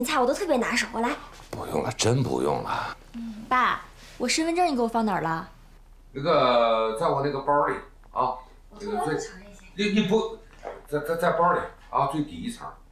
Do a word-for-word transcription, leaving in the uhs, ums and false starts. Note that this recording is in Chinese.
菜我都特别拿手，我来。 不用了，真不用了。 嗯，爸，我身份证你给我放哪儿了？ 那个，在我那个包里啊。 我从来不藏这些。 你你不，在在在包里啊，最底一层